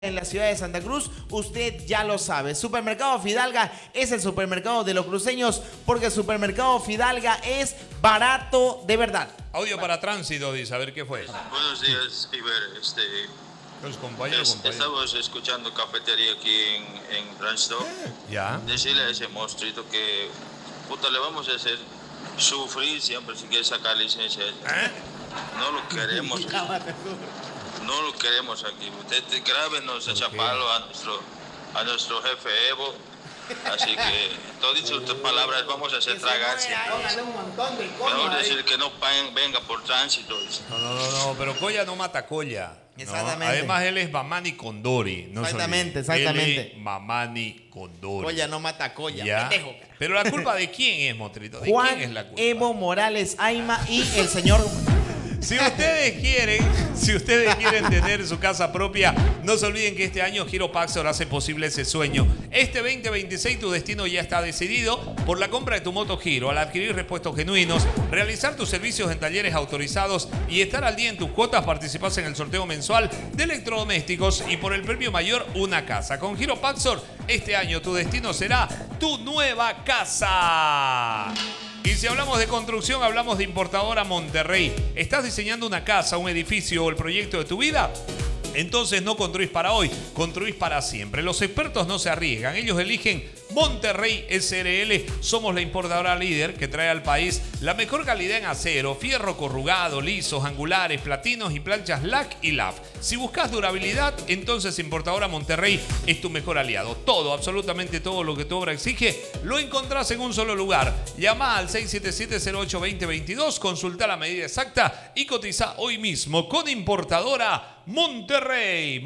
En la ciudad de Santa Cruz, usted ya lo sabe. Supermercado Fidalga es el supermercado de los cruceños porque el Supermercado Fidalga es barato de verdad. Audio para tránsito, dice, a ver qué fue. Buenos días, Iber. Los compañeros. Estamos escuchando cafetería aquí en Ransdorf. Ya. Decirle a ese monstruito que puta le vamos a hacer sufrir siempre si quiere sacar licencia. No lo queremos. No lo queremos aquí. Usted grábenos, echa palo a nuestro jefe Evo. Así que todas estas palabras vamos a hacer tragar siempre. Mejor decir que no venga por tránsito. No, pero Colla no mata Colla. Exactamente. ¿No? Además, él es Mamani Condori. No Exactamente. Él es Mamani Condori. Colla no mata Colla. ¿Ya? Pendejo. Pero la culpa de quién es, Mostrito. ¿De Juan quién es la culpa? Evo Morales Aima y el señor... Si ustedes quieren tener su casa propia, no se olviden que este año Giro Paxor hace posible ese sueño. Este 2026 tu destino ya está decidido por la compra de tu moto Giro, al adquirir repuestos genuinos, realizar tus servicios en talleres autorizados y estar al día en tus cuotas. Participas en el sorteo mensual de electrodomésticos y por el premio mayor una casa. Con Giro Paxor, este año tu destino será tu nueva casa. Y si hablamos de construcción, hablamos de Importadora Monterrey. ¿Estás diseñando una casa, un edificio o el proyecto de tu vida? Entonces no construís para hoy, construís para siempre. Los expertos no se arriesgan, ellos eligen Monterrey SRL. Somos la importadora líder que trae al país la mejor calidad en acero, fierro corrugado, lisos, angulares, platinos y planchas LAC y LAF. Si buscas durabilidad, entonces Importadora Monterrey es tu mejor aliado. Todo, absolutamente todo lo que tu obra exige, lo encontrás en un solo lugar. Llama al 677-08-2022, consulta la medida exacta y cotiza hoy mismo con Importadora Monterrey.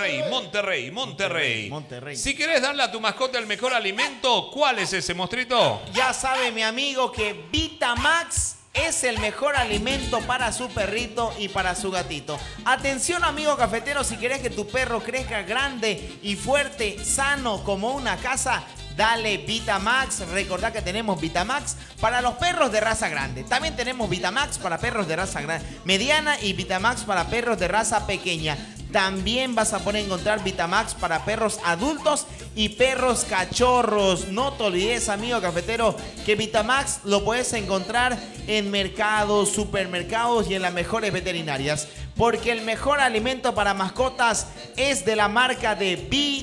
Si querés darle a tu mascota el mejor alimento, ¿cuál es ese, Mostrito? Ya sabe mi amigo que Vitamax es el mejor alimento para su perrito y para su gatito. Atención, amigo cafetero, si querés que tu perro crezca grande y fuerte, sano como una casa, dale Vitamax. Recordá que tenemos Vitamax para los perros de raza grande. También tenemos Vitamax para perros de raza mediana y Vitamax para perros de raza pequeña. También vas a poder encontrar Vitamax para perros adultos y perros cachorros. No te olvides, amigo cafetero, que Vitamax lo puedes encontrar en mercados, supermercados y en las mejores veterinarias. Porque el mejor alimento para mascotas es de la marca de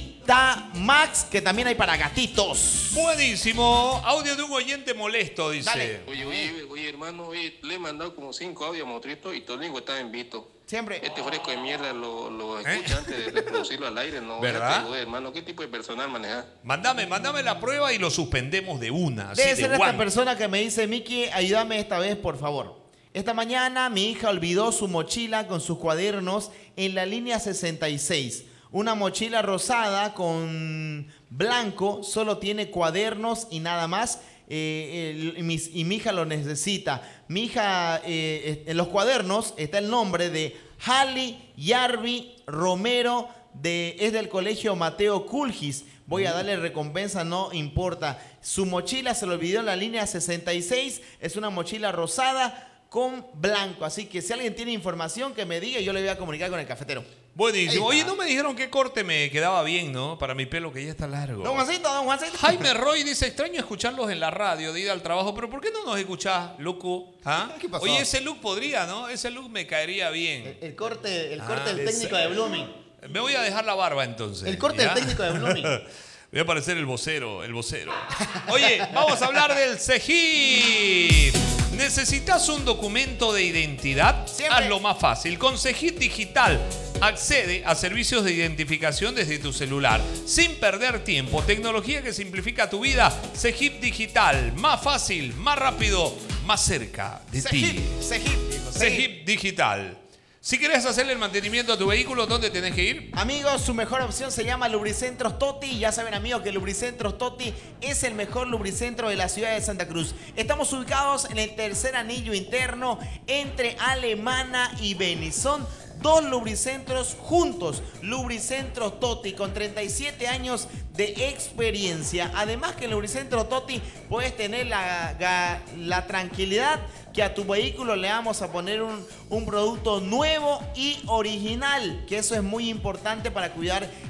Vitamax, que también hay para gatitos. Buenísimo. Audio de un oyente molesto, dice. Dale. Oye, hermano, le he mandado como 5 audios a Mostrito y Tonigo está en visto. Siempre. Este fresco de mierda lo escucha antes de reproducirlo al aire, ¿no? ¿Verdad? Hermano, ¿qué tipo de personal manejas? Mándame la prueba y lo suspendemos de una. Debe así ser de esta one. persona que me dice: Miki, ayúdame esta vez, por favor. Esta mañana mi hija olvidó su mochila con sus cuadernos en la línea 66. Una mochila rosada con blanco, solo tiene cuadernos y nada más. Y mi hija lo necesita. Mi hija, en los cuadernos está el nombre de Hali Yarvi Romero, es del colegio Mateo Culgis. Voy a darle recompensa, no importa. Su mochila se lo olvidó en la línea 66. Es una mochila rosada con blanco. Así que si alguien tiene información que me diga, yo le voy a comunicar con el cafetero. Buenísimo. Oye, no me dijeron qué corte me quedaba bien, ¿no? Para mi pelo que ya está largo. Don Juancito. Jaime Roy dice: extraño escucharlos en la radio de ida al trabajo, pero ¿por qué no nos escuchás, loco? ¿Ah? ¿Qué pasó? Oye, ese look podría, ¿no? Ese look me caería bien. El corte del técnico de Blooming. Me voy a dejar la barba entonces. El corte del técnico de Blooming. Voy a parecer el vocero. Oye, vamos a hablar del CEGIP. ¿Necesitas un documento de identidad? Siempre. Hazlo más fácil. Con CEGIP Digital, accede a servicios de identificación desde tu celular, sin perder tiempo. Tecnología que simplifica tu vida. CEGIP Digital. Más fácil, más rápido, más cerca de ti. CEGIP Digital. Si quieres hacerle el mantenimiento a tu vehículo, ¿dónde tenés que ir? Amigos, su mejor opción se llama Lubricentros Toti. Ya saben, amigos, que Lubricentros Toti es el mejor lubricentro de la ciudad de Santa Cruz. Estamos ubicados en el tercer anillo interno entre Alemana y Benizón, 2 lubricentros juntos. Lubricentros Toti con 37 años de experiencia. Además que en Lubricentro Toti puedes tener la tranquilidad que a tu vehículo le vamos a poner un producto nuevo y original, que eso es muy importante para cuidar